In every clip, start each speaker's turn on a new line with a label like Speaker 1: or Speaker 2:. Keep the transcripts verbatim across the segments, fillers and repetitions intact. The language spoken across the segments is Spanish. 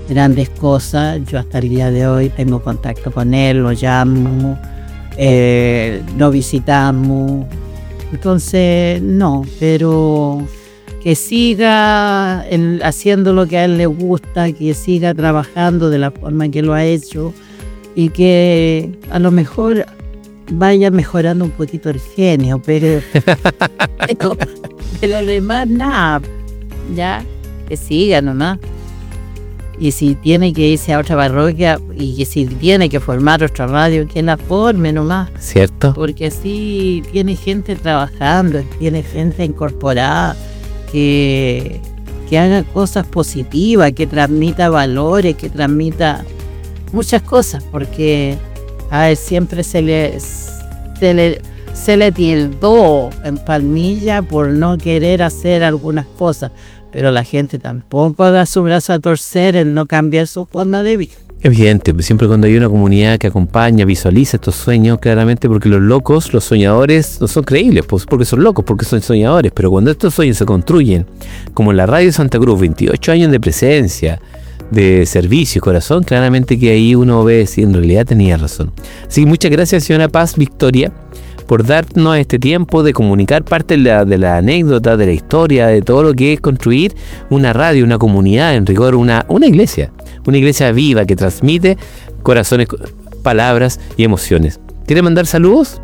Speaker 1: grandes cosas. Yo hasta el día de hoy tengo contacto con él, lo llamo, eh, lo visitamos. Entonces, no, pero que siga el, haciendo lo que a él le gusta, que siga trabajando de la forma que lo ha hecho y que a lo mejor vaya mejorando un poquito el genio, pero, pero, pero además nada, ya, que siga nomás. Y si tiene que irse a otra parroquia y que si tiene que formar otra radio, que la forme nomás.
Speaker 2: ¿Cierto?
Speaker 1: Porque así tiene gente trabajando, tiene gente incorporada, que, que haga cosas positivas, que transmita valores, que transmita muchas cosas, porque a él siempre se le, se le, se le tildó en Palmilla por no querer hacer algunas cosas. Pero la gente tampoco da su brazo a torcer en no cambiar su forma de vida.
Speaker 2: Evidente, siempre cuando hay una comunidad que acompaña, visualiza estos sueños, claramente, porque los locos, los soñadores, no son creíbles, pues porque son locos, porque son soñadores, pero cuando estos sueños se construyen, como en la Radio Santa Cruz, veintiocho años de presencia, de servicio, corazón, claramente que ahí uno ve si en realidad tenía razón. Así que muchas gracias, señora Paz Victoria, por darnos este tiempo de comunicar parte de la, de la anécdota, de la historia, de todo lo que es construir una radio, una comunidad, en rigor, una, una iglesia, una iglesia viva que transmite corazones, palabras y emociones. ¿Quiere mandar saludos?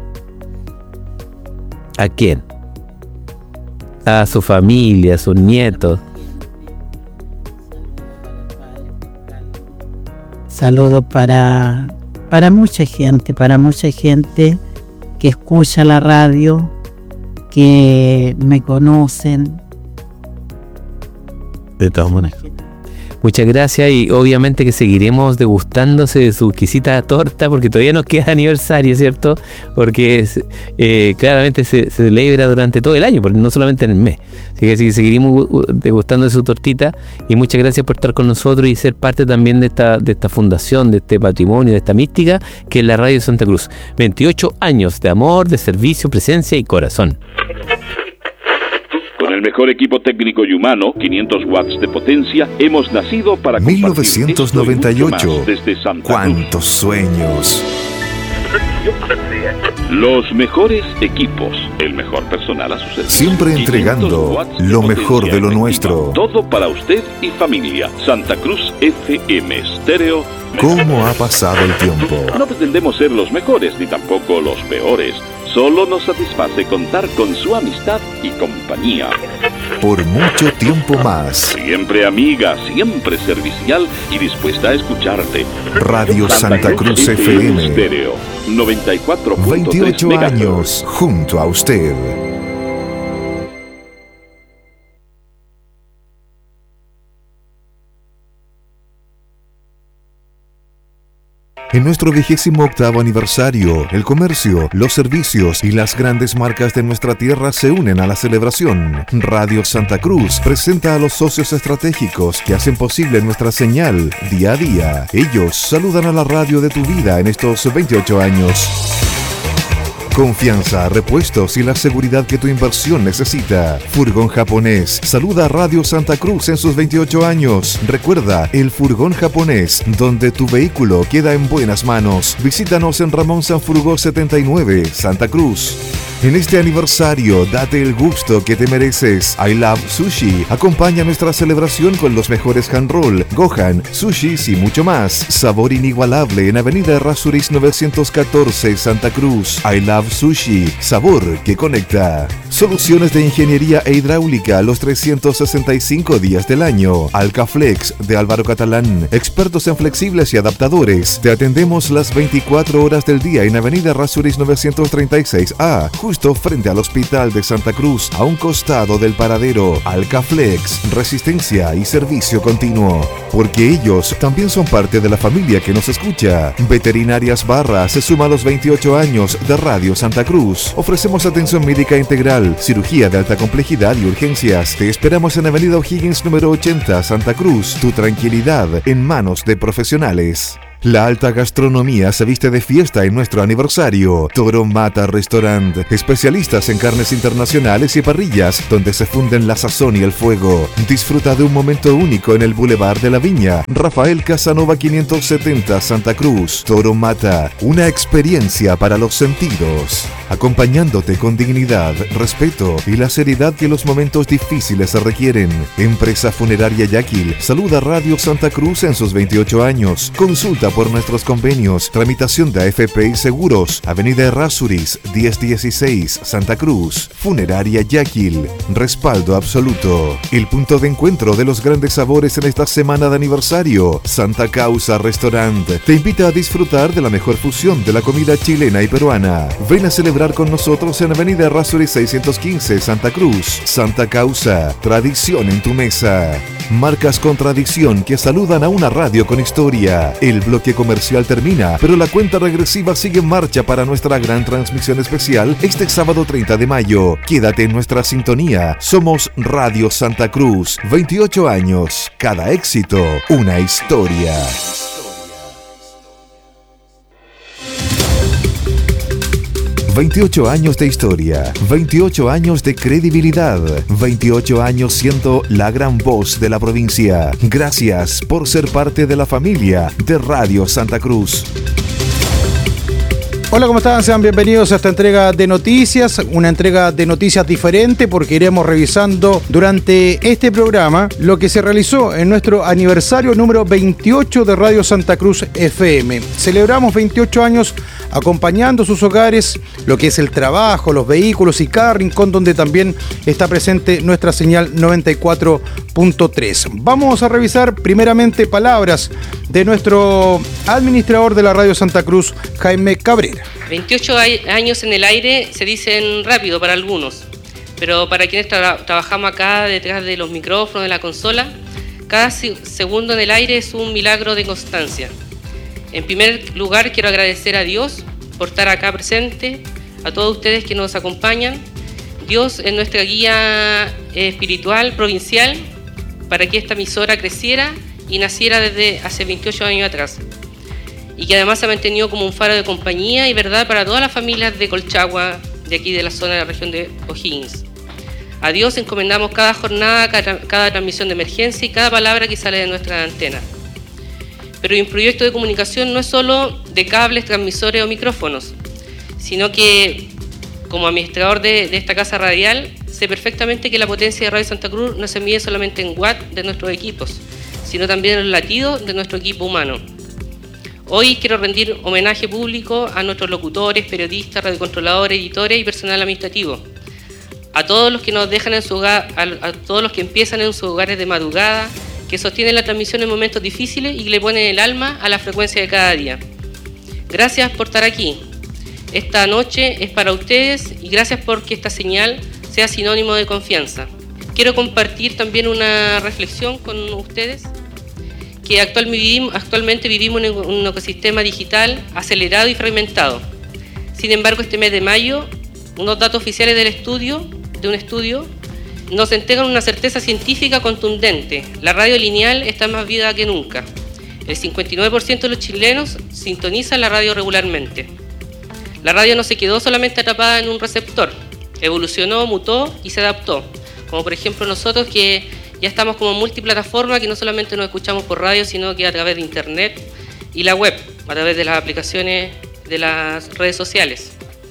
Speaker 2: ¿A quién? A su familia, a sus nietos.
Speaker 1: Saludos para, para mucha gente, para mucha gente que escucha la radio, que me conocen.
Speaker 2: De todas maneras. Muchas gracias y obviamente que seguiremos degustándose de su exquisita torta porque todavía nos queda aniversario, ¿cierto? Porque eh, claramente se, se celebra durante todo el año, porque no solamente en el mes. Así que, así que seguiremos degustando de su tortita y muchas gracias por estar con nosotros y ser parte también de esta, de esta fundación, de este patrimonio, de esta mística que es la Radio Santa Cruz. veintiocho años de amor, de servicio, presencia y corazón.
Speaker 3: Con el mejor equipo técnico y humano, quinientos watts de potencia, hemos nacido para
Speaker 4: mil novecientos noventa y ocho.
Speaker 3: Desde Santa
Speaker 4: ¡Cuántos
Speaker 3: Cruz.
Speaker 4: sueños!
Speaker 3: Los mejores equipos, el mejor personal a su servicio.
Speaker 4: Siempre entregando
Speaker 3: quinientos watts de
Speaker 4: lo
Speaker 3: potencia
Speaker 4: mejor de lo
Speaker 3: efectiva.
Speaker 4: nuestro.
Speaker 3: Todo para usted y familia. Santa Cruz F M Stereo.
Speaker 4: ¿Cómo ha pasado el tiempo?
Speaker 3: No pretendemos ser los mejores ni tampoco los peores. Solo nos satisface contar con su amistad y compañía.
Speaker 4: Por mucho tiempo más.
Speaker 3: Siempre amiga, siempre servicial y dispuesta a escucharte.
Speaker 4: Radio Santa Cruz F M.
Speaker 3: Stereo, noventa y cuatro punto tres
Speaker 4: veintiocho
Speaker 3: megahertz.
Speaker 4: años junto a usted. En nuestro vigésimo octavo aniversario, el comercio, los servicios y las grandes marcas de nuestra tierra se unen a la celebración. Radio Santa Cruz presenta a los socios estratégicos que hacen posible nuestra señal día a día. Ellos saludan a la radio de tu vida en estos veintiocho años. Confianza, repuestos y la seguridad que tu inversión necesita. Furgón Japonés saluda a Radio Santa Cruz en sus veintiocho años. Recuerda, el Furgón Japonés, donde tu vehículo queda en buenas manos. Visítanos en Ramón Sanfurgó setenta y nueve, Santa Cruz. En este aniversario, date el gusto que te mereces. I Love Sushi. Acompaña nuestra celebración con los mejores hand roll, gohan, sushis y mucho más. Sabor inigualable en Avenida Errázuriz novecientos catorce, Santa Cruz. I Love Sushi. Sabor que conecta. Soluciones de ingeniería e hidráulica los trescientos sesenta y cinco días del año. Alcaflex de Álvaro Catalán. Expertos en flexibles y adaptadores. Te atendemos las veinticuatro horas del día en Avenida Errázuriz novecientos treinta y seis A. Justo frente al Hospital de Santa Cruz, a un costado del paradero. Alcaflex, resistencia y servicio continuo. Porque ellos también son parte de la familia que nos escucha. Veterinarias Barra se suma a los veintiocho años de Radio Santa Cruz. Ofrecemos atención médica integral, cirugía de alta complejidad y urgencias. Te esperamos en Avenida O'Higgins número ochenta, Santa Cruz. Tu tranquilidad en manos de profesionales. La alta gastronomía se viste de fiesta en nuestro aniversario. Toro Mata Restaurant, especialistas en carnes internacionales y parrillas, donde se funden la sazón y el fuego. Disfruta de un momento único en el Boulevard de la Viña, Rafael Casanova quinientos setenta, Santa Cruz. Toro Mata, una experiencia para los sentidos, acompañándote con dignidad, respeto y la seriedad que los momentos difíciles se requieren. Empresa Funeraria Yaquil saluda Radio Santa Cruz en sus veintiocho años. Consulta por nuestros convenios, tramitación de A F P y seguros. Avenida Errázuriz diez dieciséis, Santa Cruz. Funeraria Yaquil, respaldo absoluto. El punto de encuentro de los grandes sabores en esta semana de aniversario. Santa Causa Restaurant te invita a disfrutar de la mejor fusión de la comida chilena y peruana. Ven a celebrar con nosotros en Avenida Errázuriz seiscientos quince, Santa Cruz. Santa Causa, tradición en tu mesa. Marcas con tradición que saludan a una radio con historia. El bloque comercial termina, pero la cuenta regresiva sigue en marcha para nuestra gran transmisión especial este sábado treinta de mayo. Quédate en nuestra sintonía. Somos Radio Santa Cruz. veintiocho años. Cada éxito, una historia. veintiocho años de historia, veintiocho años de credibilidad, veintiocho años siendo la gran voz de la provincia. Gracias por ser parte de la familia de Radio Santa Cruz.
Speaker 5: Hola, ¿cómo están? Sean bienvenidos a esta entrega de noticias, una entrega de noticias diferente porque iremos revisando durante este programa lo que se realizó en nuestro aniversario número veintiocho de Radio Santa Cruz F M. Celebramos veintiocho años acompañando sus hogares, lo que es el trabajo, los vehículos y cada rincón donde también está presente nuestra señal noventa y cuatro punto tres. Vamos a revisar primeramente palabras de nuestro administrador de la Radio Santa Cruz, Jaime Cabrera.
Speaker 6: veintiocho años en el aire se dicen rápido para algunos, pero para quienes tra- trabajamos acá detrás de los micrófonos, de la consola, cada si- segundo en el aire es un milagro de constancia. En primer lugar, quiero agradecer a Dios por estar acá presente, a todos ustedes que nos acompañan. Dios es nuestra guía espiritual, provincial, para que esta emisora creciera y naciera desde hace veintiocho años atrás. Y que además se ha mantenido como un faro de compañía y verdad para todas las familias de Colchagua, de aquí de la zona de la región de O'Higgins. A Dios encomendamos cada jornada, cada, cada transmisión de emergencia y cada palabra que sale de nuestra antena. Pero un proyecto de comunicación no es solo de cables, transmisores o micrófonos, sino que, como administrador de, de esta casa radial, sé perfectamente que la potencia de Radio Santa Cruz no se mide solamente en watts de nuestros equipos, sino también en el latido de nuestro equipo humano. Hoy quiero rendir homenaje público a nuestros locutores, periodistas, radiocontroladores, editores y personal administrativo, a todos los que nos dejan en su hogar, a, a todos los que empiezan en sus hogares de madrugada, que sostienen la transmisión en momentos difíciles y que le ponen el alma a la frecuencia de cada día. Gracias por estar aquí. Esta noche es para ustedes y gracias porque esta señal sea sinónimo de confianza. Quiero compartir también una reflexión con ustedes, que actual vivimos, actualmente vivimos en un ecosistema digital acelerado y fragmentado. Sin embargo, este mes de mayo, unos datos oficiales del estudio, de un estudio, nos entregan una certeza científica contundente. La radio lineal está más viva que nunca. El cincuenta y nueve por ciento de los chilenos sintonizan la radio regularmente. La radio no se quedó solamente atrapada en un receptor, evolucionó, mutó y se adaptó. Como por ejemplo nosotros que ya estamos como multiplataforma, que no solamente nos escuchamos por radio, sino que a través de internet y la web, a través de las aplicaciones de las redes sociales.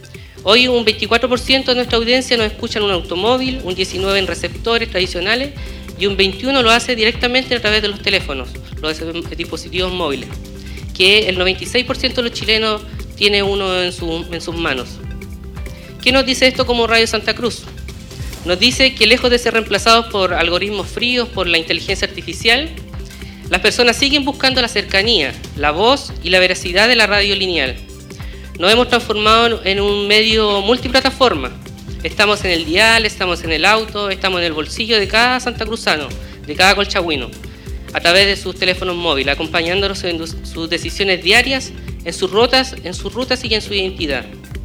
Speaker 6: Hoy un veinticuatro por ciento de nuestra audiencia nos escucha en un automóvil, un diecinueve por ciento en receptores tradicionales y un veintiuno por ciento lo hace directamente a través de los teléfonos, los dispositivos móviles, que el noventa y seis por ciento de los chilenos tiene uno en, su, en sus manos. ¿Qué nos dice esto como Radio Santa Cruz? Nos dice que lejos de ser reemplazados por algoritmos fríos, por la inteligencia artificial, las personas siguen buscando la cercanía, la voz y la veracidad de la radio lineal. Nos hemos transformado en un medio multiplataforma. Estamos en el dial, estamos en el auto, estamos en el bolsillo de cada santacruzano, de cada colchagüino, a través de sus teléfonos móviles, acompañándolos en sus decisiones diarias, en sus rutas, en sus rutas y en su identidad.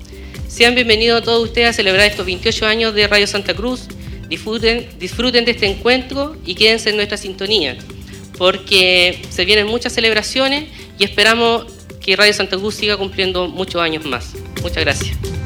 Speaker 6: Sean bienvenidos a todos ustedes a celebrar estos veintiocho años de Radio Santa Cruz. Disfruten, disfruten de este encuentro y quédense en nuestra sintonía, porque se vienen muchas celebraciones y esperamos que Radio Santa Cruz siga cumpliendo muchos años más. Muchas gracias.